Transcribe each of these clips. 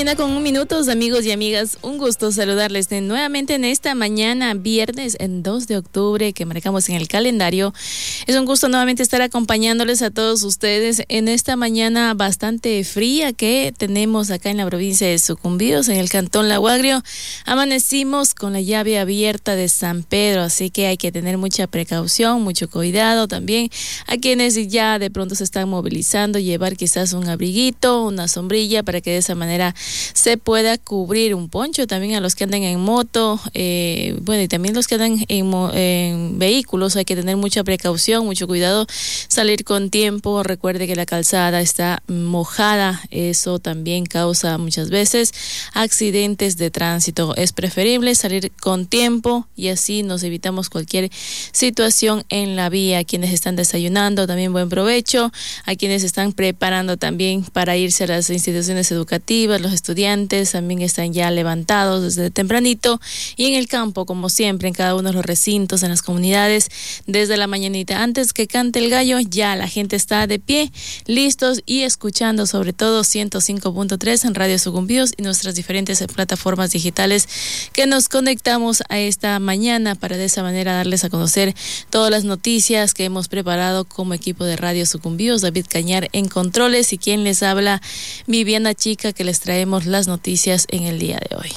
10:01, amigos y amigas. Un gusto saludarles nuevamente en esta mañana, viernes, en 2 de octubre, que marcamos en el calendario. Es un gusto nuevamente estar acompañándoles a todos ustedes en esta mañana bastante fría que tenemos acá en la provincia de Sucumbíos, en el cantón Lago Agrio. Amanecimos con la llave abierta de San Pedro, así que hay que tener mucha precaución, mucho cuidado también a quienes ya de pronto se están movilizando, llevar quizás un abriguito, una sombrilla, para que de esa manera se pueda cubrir, un poncho también a los que andan en moto, bueno, y también los que andan en vehículos. Hay que tener mucha precaución, mucho cuidado, salir con tiempo. Recuerde que la calzada está mojada, eso también causa muchas veces accidentes de tránsito. Es preferible salir con tiempo y así nos evitamos cualquier situación en la vía. A quienes están desayunando, también buen provecho. A quienes están preparando también para irse a las instituciones educativas, los estudiantes también están ya levantados desde tempranito, y en el campo, como siempre, en cada uno de los recintos, en las comunidades, desde la mañanita, antes que cante el gallo, ya la gente está de pie, listos y escuchando sobre todo 105.3 en Radio Sucumbíos y nuestras diferentes plataformas digitales que nos conectamos a esta mañana para de esa manera darles a conocer todas las noticias que hemos preparado como equipo de Radio Sucumbíos. David Cañar en controles y quien les habla, Viviana Chica, que les traemos las noticias en el día de hoy.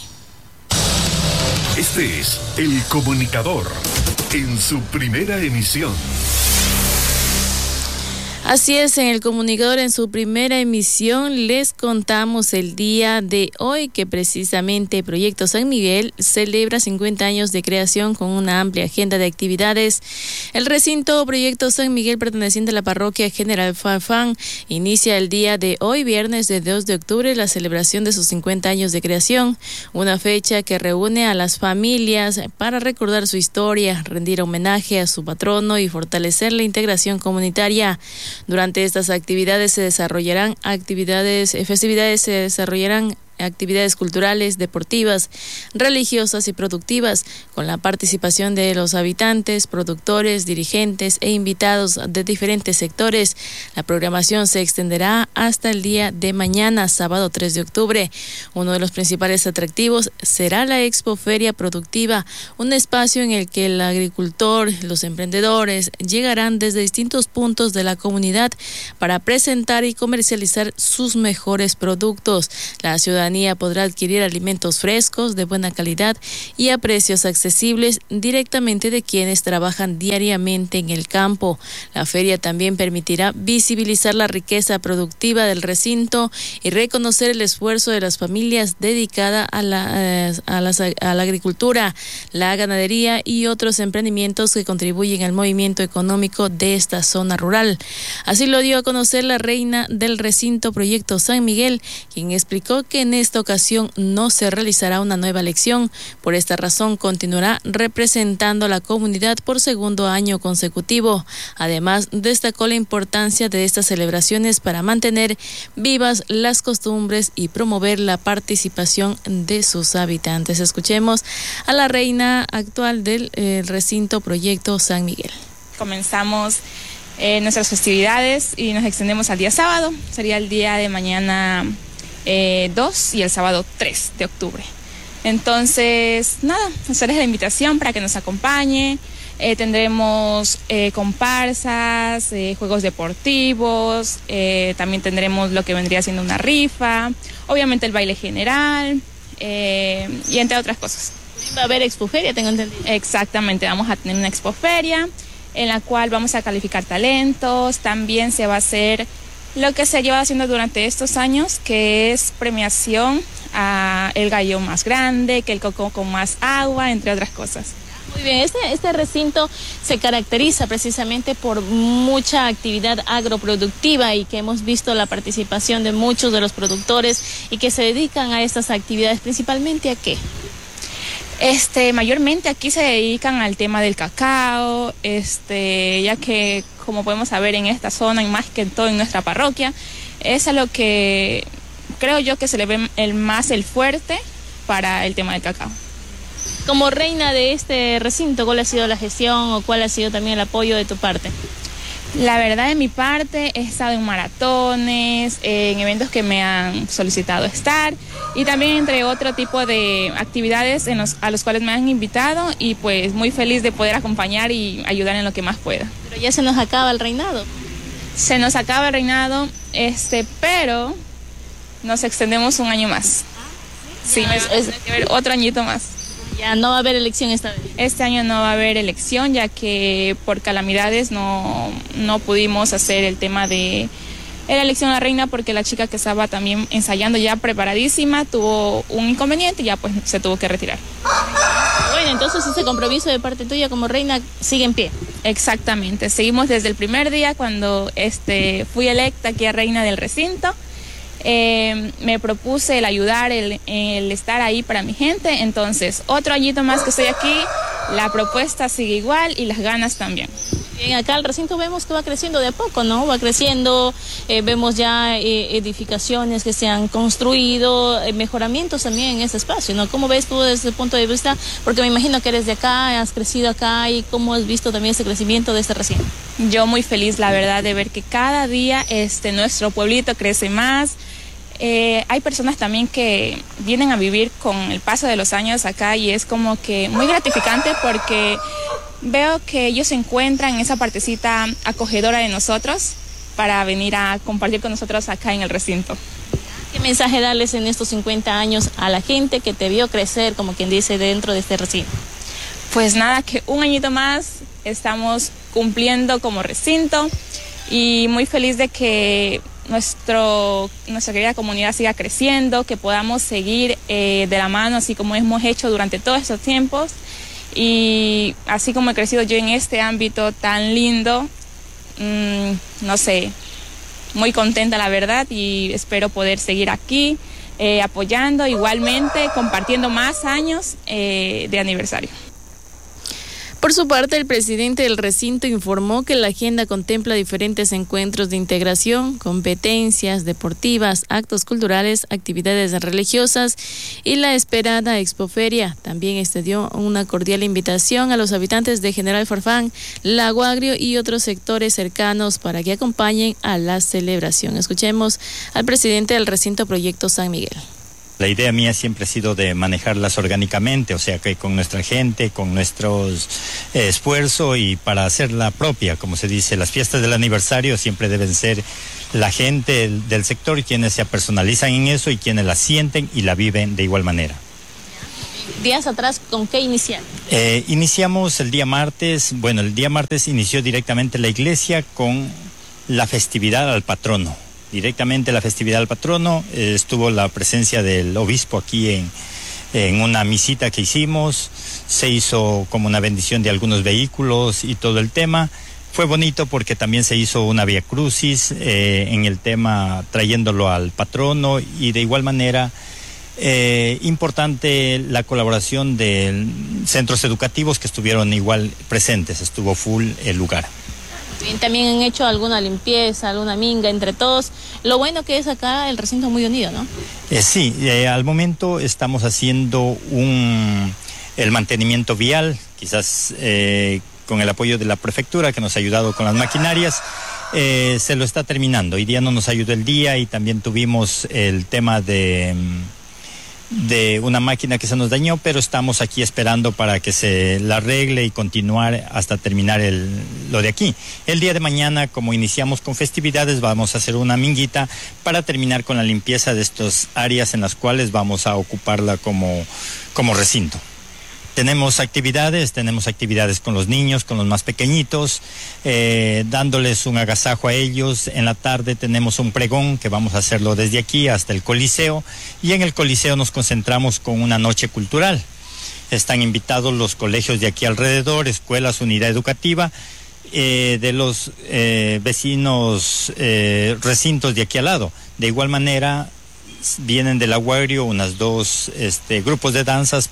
Este es El Comunicador en su primera emisión. Así es, en El Comunicador en su primera emisión les contamos el día de hoy que precisamente Proyecto San Miguel celebra 50 años de creación con una amplia agenda de actividades. El recinto Proyecto San Miguel, perteneciente a la parroquia General Farfán, inicia el día de hoy, viernes de 2 de octubre, la celebración de sus 50 años de creación, una fecha que reúne a las familias para recordar su historia, rendir homenaje a su patrono y fortalecer la integración comunitaria. Durante estas actividades se desarrollarán actividades culturales, deportivas, religiosas y productivas, con la participación de los habitantes, productores, dirigentes e invitados de diferentes sectores. La programación se extenderá hasta el día de mañana, sábado 3 de octubre. Uno de los principales atractivos será la Expoferia Productiva, un espacio en el que el agricultor, los emprendedores llegarán desde distintos puntos de la comunidad para presentar y comercializar sus mejores productos. La ciudadanía podrá adquirir alimentos frescos, de buena calidad y a precios accesibles directamente de quienes trabajan diariamente en el campo. La feria también permitirá visibilizar la riqueza productiva del recinto y reconocer el esfuerzo de las familias dedicadas a la agricultura, la ganadería y otros emprendimientos que contribuyen al movimiento económico de esta zona rural. Así lo dio a conocer la reina del recinto Proyecto San Miguel, quien explicó que en esta ocasión no se realizará una nueva elección. Por esta razón continuará representando a la comunidad por segundo año consecutivo. Además, destacó la importancia de estas celebraciones para mantener vivas las costumbres y promover la participación de sus habitantes. Escuchemos a la reina actual del recinto Proyecto San Miguel. Comenzamos nuestras festividades y nos extendemos al día sábado. Sería el día de mañana 2 y el sábado 3 de octubre. Entonces, nada, hacerles la invitación para que nos acompañe. Tendremos comparsas, juegos deportivos, también tendremos lo que vendría siendo una rifa, obviamente el baile general, y entre otras cosas. Va a haber expoferia, tengo entendido. Exactamente, vamos a tener una expoferia en la cual vamos a calificar talentos. También se va a hacer lo que se lleva haciendo durante estos años, que es premiación a el gallo más grande, que el coco con más agua, entre otras cosas. Muy bien, este recinto se caracteriza precisamente por mucha actividad agroproductiva y que hemos visto la participación de muchos de los productores y que se dedican a estas actividades. ¿Principalmente a qué? Mayormente aquí se dedican al tema del cacao, ya que, como podemos saber, en esta zona y más que todo en nuestra parroquia, es a lo que creo yo que se le ve el fuerte para el tema del cacao. Como reina de este recinto, ¿cuál ha sido la gestión o cuál ha sido también el apoyo de tu parte? La verdad, de mi parte, he estado en maratones, en eventos que me han solicitado estar y también entre otro tipo de actividades a los cuales me han invitado y pues muy feliz de poder acompañar y ayudar en lo que más pueda. Pero ya se nos acaba el reinado. Se nos acaba el reinado, pero nos extendemos un año más. Sí, es que ver otro añito más. Ya no va a haber elección esta vez. Este año no va a haber elección, ya que por calamidades no pudimos hacer el tema de la elección a la reina, porque la chica que estaba también ensayando ya preparadísima tuvo un inconveniente y ya pues se tuvo que retirar. Bueno, entonces ese compromiso de parte tuya como reina sigue en pie. Exactamente, seguimos desde el primer día cuando fui electa aquí a reina del recinto. Me propuse el ayudar, el estar ahí para mi gente, entonces otro añito más que estoy aquí, la propuesta sigue igual y las ganas también. Bien, acá el recinto vemos que va creciendo de a poco, ¿no? Va creciendo, vemos ya edificaciones que se han construido, mejoramientos también en este espacio, ¿no? ¿Cómo ves tú desde el punto de vista? Porque me imagino que eres de acá, has crecido acá, y ¿cómo has visto también ese crecimiento de este recinto? Yo muy feliz, la verdad, de ver que cada día nuestro pueblito crece más. Hay personas también que vienen a vivir con el paso de los años acá y es como que muy gratificante porque veo que ellos se encuentran en esa partecita acogedora de nosotros para venir a compartir con nosotros acá en el recinto. ¿Qué mensaje darles en estos 50 años a la gente que te vio crecer, como quien dice, dentro de este recinto? Pues nada, que un añito más estamos cumpliendo como recinto y muy feliz de que nuestra querida comunidad siga creciendo, que podamos seguir de la mano así como hemos hecho durante todos estos tiempos y así como he crecido yo en este ámbito tan lindo, no sé, muy contenta la verdad y espero poder seguir aquí apoyando, igualmente compartiendo más años de aniversario. Por su parte, el presidente del recinto informó que la agenda contempla diferentes encuentros de integración, competencias deportivas, actos culturales, actividades religiosas y la esperada expoferia. También extendió una cordial invitación a los habitantes de General Farfán, Lago Agrio y otros sectores cercanos para que acompañen a la celebración. Escuchemos al presidente del recinto Proyecto San Miguel. La idea mía siempre ha sido de manejarlas orgánicamente, o sea que con nuestra gente, con nuestro esfuerzo y para hacerla propia, como se dice, las fiestas del aniversario siempre deben ser la gente del sector quienes se personalizan en eso y quienes la sienten y la viven de igual manera. Días atrás, ¿con qué iniciaron? Iniciamos el día martes, el día martes inició directamente la iglesia con la festividad al patrono. Directamente la festividad del patrono, estuvo la presencia del obispo aquí en una misita que hicimos, se hizo como una bendición de algunos vehículos y todo el tema. Fue bonito porque también se hizo una vía crucis en el tema trayéndolo al patrono y de igual manera importante la colaboración de centros educativos que estuvieron igual presentes, estuvo full el lugar. También han hecho alguna limpieza, alguna minga entre todos. Lo bueno que es acá el recinto muy unido, ¿no? Sí, al momento estamos haciendo el mantenimiento vial, quizás con el apoyo de la prefectura que nos ha ayudado con las maquinarias. Se lo está terminando. Hoy día no nos ayudó el día y también tuvimos el tema de una máquina que se nos dañó, pero estamos aquí esperando para que se la arregle y continuar hasta terminar lo de aquí. El día de mañana, como iniciamos con festividades, vamos a hacer una minguita para terminar con la limpieza de estas áreas en las cuales vamos a ocuparla como recinto. Tenemos actividades con los niños, con los más pequeñitos, dándoles un agasajo a ellos. En la tarde tenemos un pregón que vamos a hacerlo desde aquí hasta el Coliseo y en el Coliseo nos concentramos con una noche cultural. Están invitados los colegios de aquí alrededor, escuelas, unidad educativa, de los vecinos recintos de aquí al lado. De igual manera vienen del Lago Agrio unas dos grupos de danzas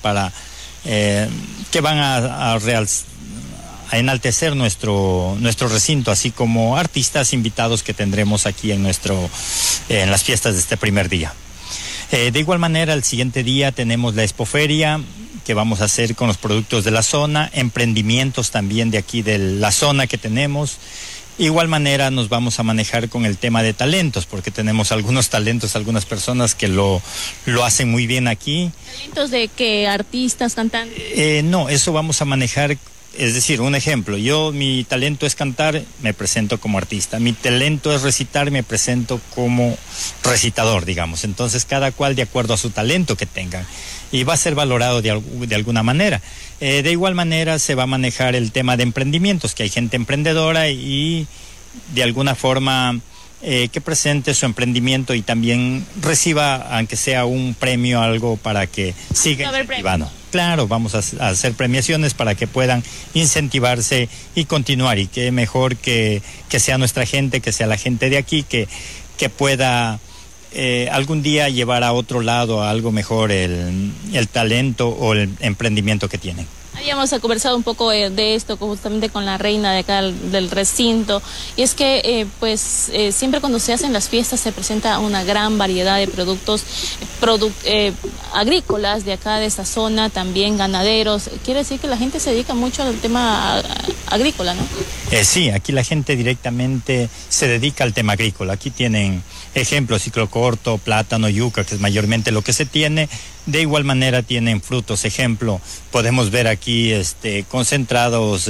que van a enaltecer nuestro recinto, así como artistas invitados que tendremos aquí en las fiestas de este primer día. De igual manera, el siguiente día tenemos la expoferia que vamos a hacer con los productos de la zona, emprendimientos también de aquí de la zona que tenemos, Igual manera nos vamos a manejar con el tema de talentos, porque tenemos algunos talentos, algunas personas que lo hacen muy bien aquí. ¿Talentos de qué? ¿Artistas, cantantes? No, eso vamos a manejar. Es decir, un ejemplo, mi talento es cantar, me presento como artista. Mi talento es recitar, me presento como recitador, digamos. Entonces, cada cual de acuerdo a su talento que tengan. Y va a ser valorado de alguna manera. De igual manera, se va a manejar el tema de emprendimientos, que hay gente emprendedora y de alguna forma que presente su emprendimiento y también reciba, aunque sea un premio, algo para que siga incentivando. Claro, vamos a hacer premiaciones para que puedan incentivarse y continuar, y que mejor que sea nuestra gente, que sea la gente de aquí, que pueda algún día llevar a otro lado a algo mejor el talento o el emprendimiento que tienen. Habíamos conversado un poco de esto justamente con la reina de acá del recinto, y es que siempre cuando se hacen las fiestas se presenta una gran variedad de productos agrícolas de acá, de esta zona, también ganaderos. Quiere decir que la gente se dedica mucho al tema agrícola, ¿no? Sí, aquí la gente directamente se dedica al tema agrícola. Aquí tienen ejemplos, ciclo corto, plátano, yuca, que es mayormente lo que se tiene. De igual manera tienen frutos, ejemplo, podemos ver aquí concentrados,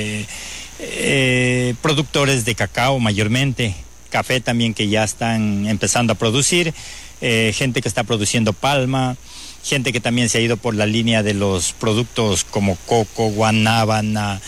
productores de cacao mayormente, café también que ya están empezando a producir, gente que está produciendo palma, gente que también se ha ido por la línea de los productos como coco, guanábana,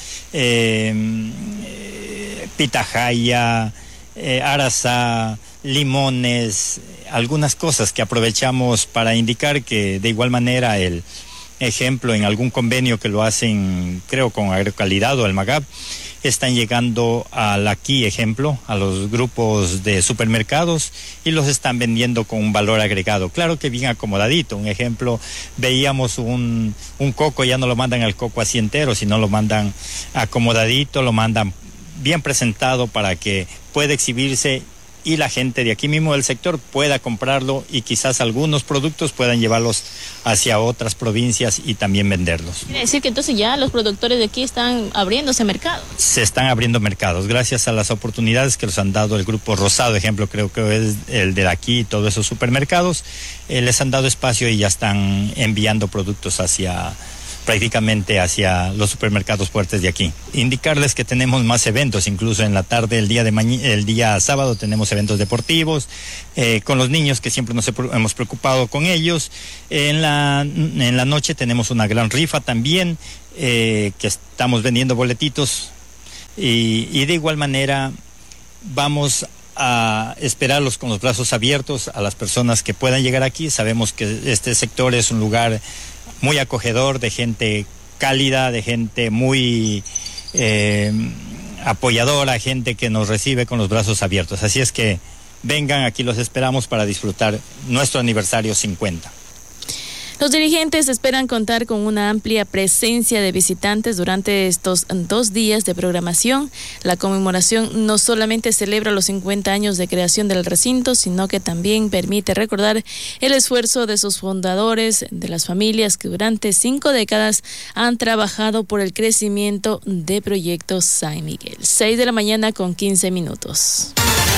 pitahaya, arazá, limones, algunas cosas que aprovechamos para indicar que de igual manera el ejemplo en algún convenio que lo hacen, creo, con Agrocalidad o el MAGAP, están llegando aquí, ejemplo, a los grupos de supermercados y los están vendiendo con un valor agregado. Claro que bien acomodadito. Un ejemplo, veíamos un coco, ya no lo mandan al coco así entero, sino lo mandan acomodadito, lo mandan bien presentado para que pueda exhibirse y la gente de aquí mismo del sector pueda comprarlo, y quizás algunos productos puedan llevarlos hacia otras provincias y también venderlos. Quiere decir que entonces ya los productores de aquí están abriéndose mercados. Se están abriendo mercados gracias a las oportunidades que les han dado el Grupo Rosado, ejemplo, creo que es el de aquí, todos esos supermercados, les han dado espacio y ya están enviando productos prácticamente hacia los supermercados fuertes de aquí. Indicarles que tenemos más eventos, incluso en la tarde, el día sábado tenemos eventos deportivos, con los niños, que siempre nos hemos preocupado con ellos. En la noche tenemos una gran rifa también, que estamos vendiendo boletitos, y de igual manera vamos a esperarlos con los brazos abiertos a las personas que puedan llegar aquí. Sabemos que este sector es un lugar muy acogedor, de gente cálida, de gente muy apoyadora, gente que nos recibe con los brazos abiertos. Así es que vengan, aquí los esperamos para disfrutar nuestro aniversario 50. Los dirigentes esperan contar con una amplia presencia de visitantes durante estos 2 días de programación. La conmemoración no solamente celebra los 50 años de creación del recinto, sino que también permite recordar el esfuerzo de sus fundadores, de las familias que durante 5 décadas han trabajado por el crecimiento de Proyecto San Miguel. 6:15 a.m.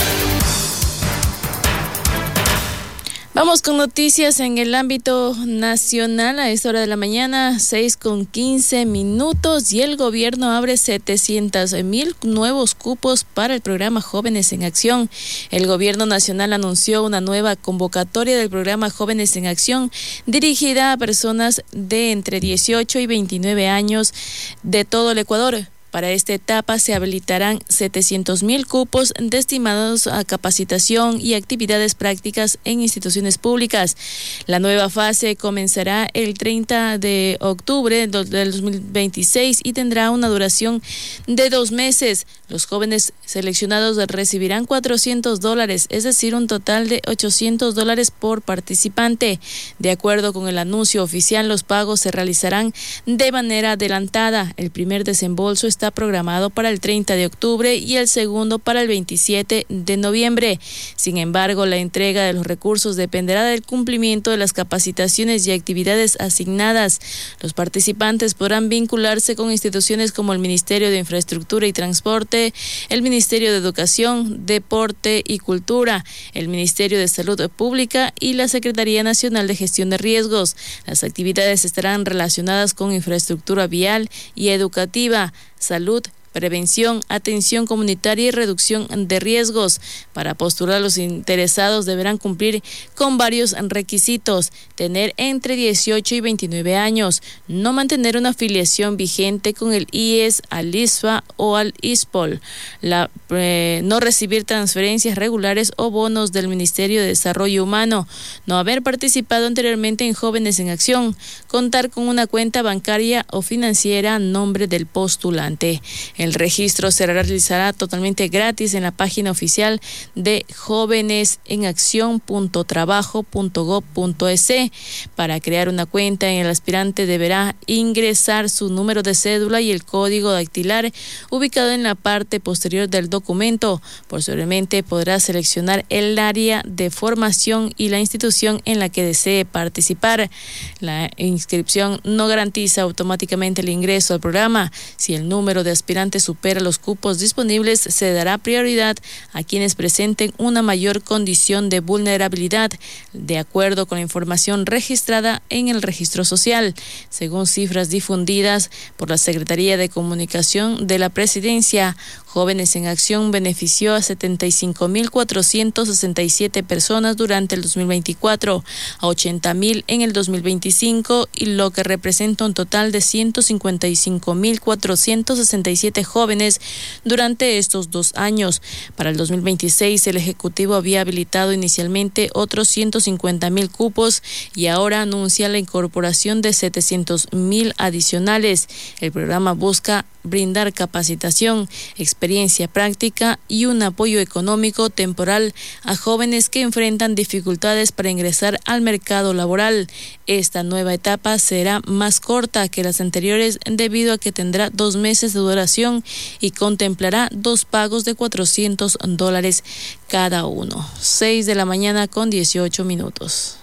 Vamos con noticias en el ámbito nacional a esta hora de la mañana, 6:15 a.m, y el gobierno abre 700,000 nuevos cupos para el programa Jóvenes en Acción. El gobierno nacional anunció una nueva convocatoria del programa Jóvenes en Acción dirigida a personas de entre 18 y 29 años de todo el Ecuador. Para esta etapa se habilitarán 700,000 cupos destinados a capacitación y actividades prácticas en instituciones públicas. La nueva fase comenzará el 30 de octubre del 2026 y tendrá una duración de 2 meses. Los jóvenes seleccionados recibirán $400, es decir, un total de $800 por participante. De acuerdo con el anuncio oficial, los pagos se realizarán de manera adelantada. El primer desembolso estará está programado para el 30 de octubre y el segundo para el 27 de noviembre. Sin embargo, la entrega de los recursos dependerá del cumplimiento de las capacitaciones y actividades asignadas. Los participantes podrán vincularse con instituciones como el Ministerio de Infraestructura y Transporte, el Ministerio de Educación, Deporte y Cultura, el Ministerio de Salud Pública y la Secretaría Nacional de Gestión de Riesgos. Las actividades estarán relacionadas con infraestructura vial y educativa, salud, prevención, atención comunitaria y reducción de riesgos. Para postular, los interesados deberán cumplir con varios requisitos: tener entre 18 y 29 años, no mantener una afiliación vigente con el IES, al ISFA o al ISPOL, no recibir transferencias regulares o bonos del Ministerio de Desarrollo Humano, no haber participado anteriormente en Jóvenes en Acción, contar con una cuenta bancaria o financiera a nombre del postulante. El registro se realizará totalmente gratis en la página oficial de jovenesenaccion.trabajo.gov.es. Para crear una cuenta, el aspirante deberá ingresar su número de cédula y el código dactilar ubicado en la parte posterior del documento. Posteriormente podrá seleccionar el área de formación y la institución en la que desee participar. La inscripción no garantiza automáticamente el ingreso al programa. Si el número de aspirantes supera los cupos disponibles, se dará prioridad a quienes presenten una mayor condición de vulnerabilidad, de acuerdo con la información registrada en el registro social. Según cifras difundidas por la Secretaría de Comunicación de la Presidencia, Jóvenes en Acción benefició a 75.467 personas durante el 2024, a 80.000 en el 2025, y lo que representa un total de 155.467 jóvenes durante estos 2 años. Para el 2026, el Ejecutivo había habilitado inicialmente otros 150.000 cupos y ahora anuncia la incorporación de 700.000 adicionales. El programa busca brindar capacitación, experiencia práctica y un apoyo económico temporal a jóvenes que enfrentan dificultades para ingresar al mercado laboral. Esta nueva etapa será más corta que las anteriores debido a que tendrá 2 meses de duración y contemplará 2 pagos de $400 cada uno. 6 de la mañana con 18 minutos.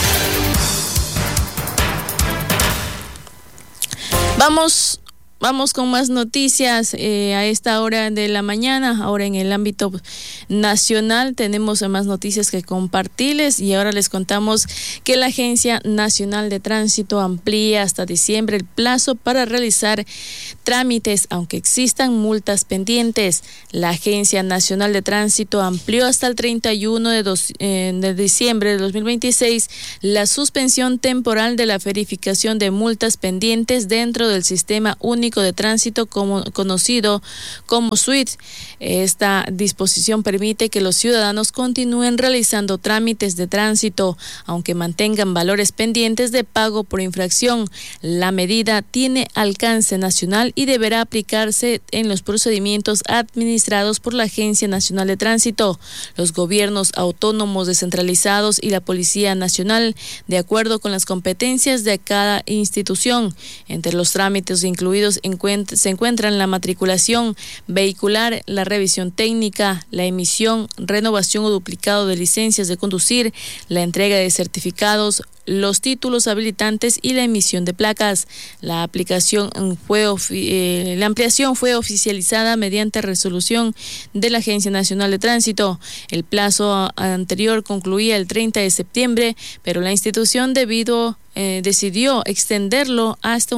Vamos con más noticias a esta hora de la mañana. Ahora en el ámbito nacional tenemos más noticias que compartirles, y ahora les contamos que la Agencia Nacional de Tránsito amplía hasta diciembre el plazo para realizar trámites, aunque existan multas pendientes. La Agencia Nacional de Tránsito amplió hasta el 31 de diciembre de 2026 la suspensión temporal de la verificación de multas pendientes dentro del Sistema Único de Tránsito, conocido como SUIT. Esta disposición permite que los ciudadanos continúen realizando trámites de tránsito, aunque mantengan valores pendientes de pago por infracción. La medida tiene alcance nacional y deberá aplicarse en los procedimientos administrados por la Agencia Nacional de Tránsito, los gobiernos autónomos descentralizados y la Policía Nacional, de acuerdo con las competencias de cada institución. Entre los trámites incluidos se encuentran la matriculación vehicular, la revisión técnica, la emisión, renovación o duplicado de licencias de conducir, la entrega de certificados, los títulos habilitantes y la emisión de placas. La ampliación fue oficializada mediante resolución de la Agencia Nacional de Tránsito. El plazo anterior concluía el 30 de septiembre, pero la institución decidió extenderlo hasta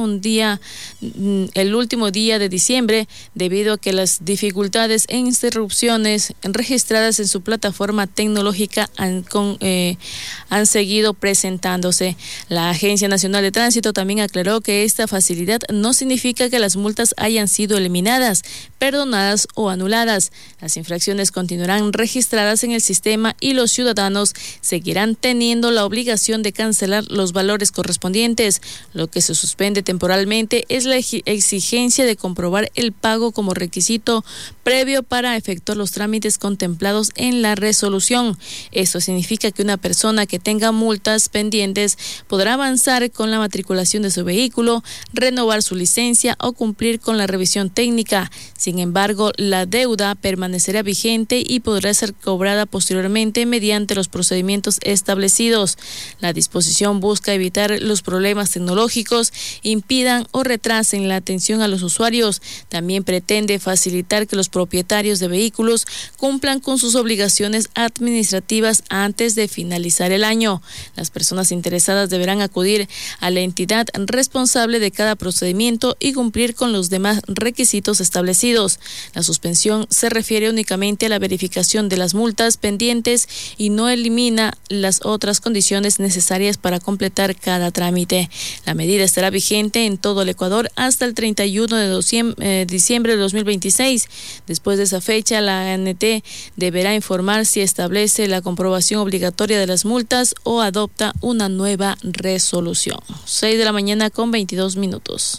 el último día de diciembre, debido a que las dificultades e interrupciones registradas en su plataforma tecnológica han seguido presentándose. La Agencia Nacional de Tránsito también aclaró que esta facilidad no significa que las multas hayan sido eliminadas, perdonadas o anuladas. Las infracciones continuarán registradas en el sistema y los ciudadanos seguirán teniendo la obligación de cancelar los valores irregulares correspondientes. Lo que se suspende temporalmente es la exigencia de comprobar el pago como requisito previo para efectuar los trámites contemplados en la resolución. Esto significa que una persona que tenga multas pendientes podrá avanzar con la matriculación de su vehículo, renovar su licencia o cumplir con la revisión técnica. Sin embargo, la deuda permanecerá vigente y podrá ser cobrada posteriormente mediante los procedimientos establecidos. La disposición busca evitar los problemas tecnológicos impidan o retrasen la atención a los usuarios. También pretende facilitar que los propietarios de vehículos cumplan con sus obligaciones administrativas antes de finalizar el año. Las personas interesadas deberán acudir a la entidad responsable de cada procedimiento y cumplir con los demás requisitos establecidos. La suspensión se refiere únicamente a la verificación de las multas pendientes y no elimina las otras condiciones necesarias para completar cada trámite. La medida estará vigente en todo el Ecuador hasta el 31 de diciembre de 2026. Después de esa fecha, la ANT deberá informar si establece la comprobación obligatoria de las multas o adopta una nueva resolución. 6 de la mañana con 22 minutos.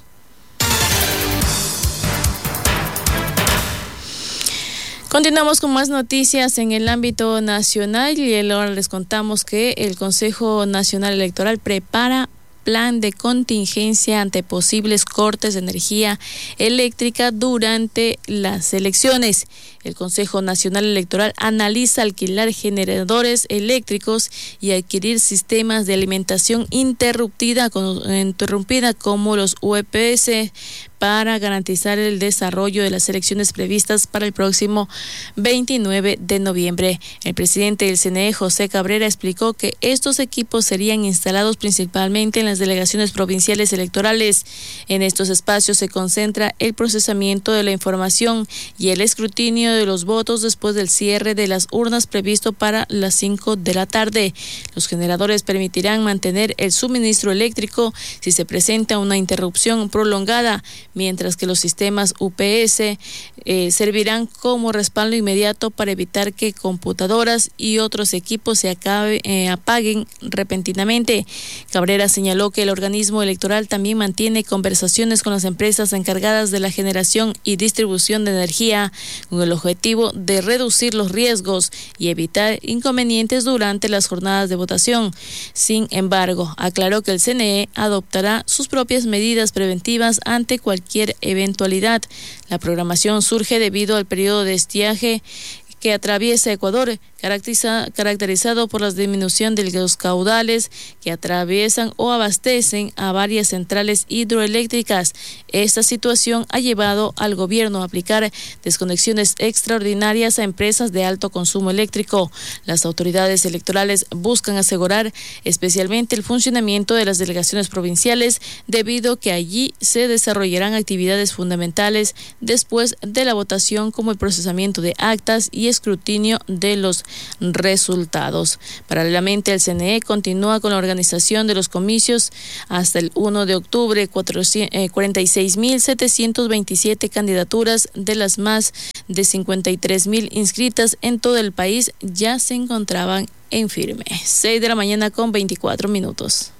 Continuamos con más noticias en el ámbito nacional y ahora les contamos que el Consejo Nacional Electoral prepara plan de contingencia ante posibles cortes de energía eléctrica durante las elecciones. El Consejo Nacional Electoral analiza alquilar generadores eléctricos y adquirir sistemas de alimentación interrumpida como los UPS para garantizar el desarrollo de las elecciones previstas para el próximo 29 de noviembre. El presidente del CNE, José Cabrera, explicó que estos equipos serían instalados principalmente en las delegaciones provinciales electorales. En estos espacios se concentra el procesamiento de la información y el escrutinio de los votos después del cierre de las urnas previsto para las 5 de la tarde. Los generadores permitirán mantener el suministro eléctrico si se presenta una interrupción prolongada, mientras que los sistemas UPS servirán como respaldo inmediato para evitar que computadoras y otros equipos se apaguen repentinamente. Cabrera señaló que el organismo electoral también mantiene conversaciones con las empresas encargadas de la generación y distribución de energía con el objetivo de reducir los riesgos y evitar inconvenientes durante las jornadas de votación. Sin embargo, aclaró que el CNE adoptará sus propias medidas preventivas ante cualquier eventualidad. La programación surge debido al periodo de estiaje que atraviesa Ecuador, caracterizado por la disminución de los caudales que atraviesan o abastecen a varias centrales hidroeléctricas. Esta situación ha llevado al gobierno a aplicar desconexiones extraordinarias a empresas de alto consumo eléctrico. Las autoridades electorales buscan asegurar especialmente el funcionamiento de las delegaciones provinciales, debido a que allí se desarrollarán actividades fundamentales después de la votación, como el procesamiento de actas y escrutinio de los resultados. Paralelamente, el CNE continúa con la organización de los comicios hasta el 1 de octubre. 46.727 candidaturas de las más de 53.000 inscritas en todo el país ya se encontraban en firme. 6 de la mañana con 24 minutos.